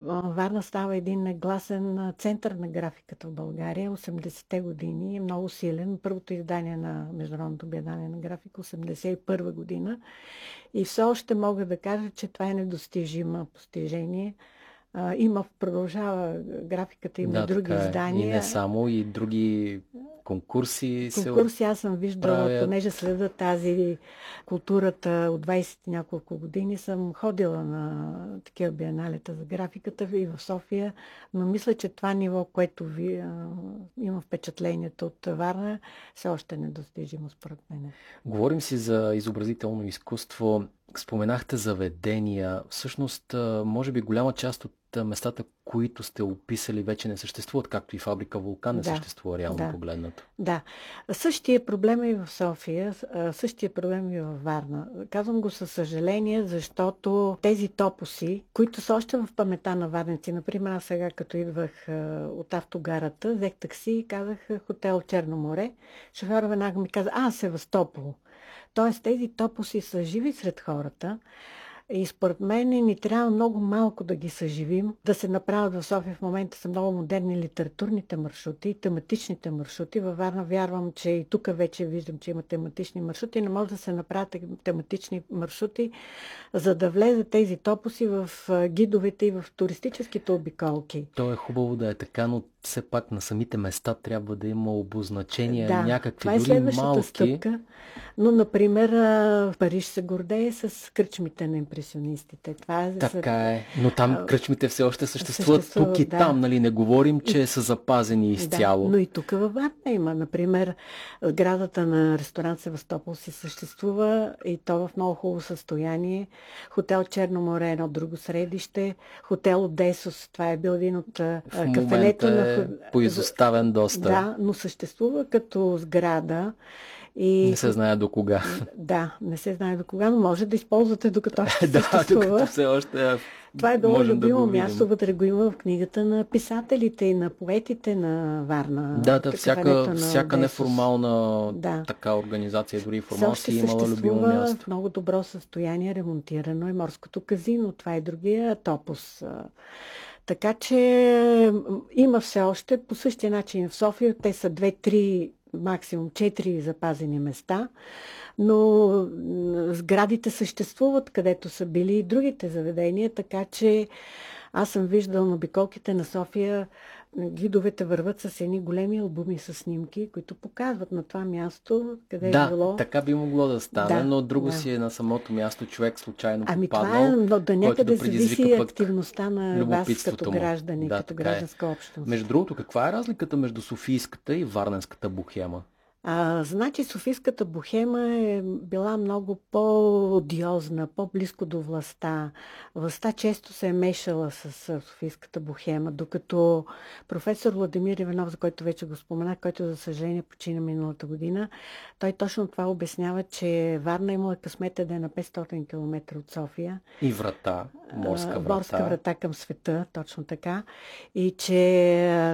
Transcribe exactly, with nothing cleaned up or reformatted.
Варна става един негласен център на графиката в България. осемдесетте години е много силен. Първото издание на Международното биенале на графика осемдесет и първа година. И все още мога да кажа, че това е недостижимо постижение. А, има, продължава графиката, има и Да, други така е. И не издания. само, и други конкурси се Конкурси аз съм виждала, правят. понеже следа тази културата от двайсет и няколко години, съм ходила на такива биеналета за графиката и в София, но мисля, че това ниво, което ви а, има впечатлението от Варна, все още е недостижимо според мен. Говорим си за изобразително изкуство. Споменахте заведения. Всъщност, а, може би голяма част от а, местата, които сте описали, вече не съществуват, както и фабрика Вулкан не Да, съществува реално да. погледнато. Да, същия проблем е и в София, а, същия проблем е и във Варна. Казвам го със съжаление, защото тези топоси, които са още в памета на варненци, например, аз сега като идвах а, от автогарата, взех такси и казах хотел Черно море, шофьор веднага ми каза, а, Севастопол. Тоест тези топоси са живи сред хората. И според мен ни трябва много малко да ги съживим, да се направят в София. В момента са много модерни литературните маршрути, тематичните маршрути. Във Варна вярвам, че и тук вече виждам, че има тематични маршрути. Не може да се направят тематични маршрути, за да влезе тези топоси в гидовете и в туристическите обиколки. То е хубаво да е така, но все пак на самите места трябва да има обозначения, Да, някакви, това е дори следващата малки. стъпка. Но, например, в Париж се гордее с кръчмите на импресионистите. Това е за... Така е, но там а, кръчмите все още съществуват, съществува, тук и да. там, нали, не говорим, че И, са запазени да, изцяло. но и тук във Варна има. Например, градата на ресторант Севастопол си съществува и то в много хубаво състояние. Хотел Черно море е едно друго средище. Хотел Одесос, това е бил един от В кафенето момента на... е поизоставен доста. Да, но съществува като сграда. И... Не се знае до кога. Да, не се знае до кога, но може да използвате докато ще Да, съществува. докато все още Това е много можем да любимо го място, видим. вътре го има в книгата на писателите и на поетите на Варна. Да, да, всяка, Кафенето на всяка Одесос. неформална Да. така организация, дори и Все формална, още си е имала любимо съществува място. в много добро състояние, ремонтирано е морското казино. Това е другия топос. Така че има все още по същия начин в София. Те са две-три, максимум четири запазени места, но сградите съществуват, където са били и другите заведения, така че аз съм виждал на обиколките на София, гидовете върват с едни големи албуми с снимки, които показват на това място, къде Да, е било. така би могло да стане, Да, но друго да. си е на самото място човек случайно Ами това попаднал, е, но до някъде който да зависи предизвика пък активността на вас любопитството като му. граждани, Да, като така е. гражданска общност. Между другото, каква е разликата между софийската и варненската бохема? А, значи Софийската бохема е била много по-одиозна, по-близко до властта. Властта често се е мешала с Софийската бохема, докато професор Владимир Иванов, за който вече го споменах, който за съжаление почина миналата година, той точно това обяснява, че Варна имала късмета да е на петстотин километра от София. И врата, морска врата. Морска врата към света, точно така. И че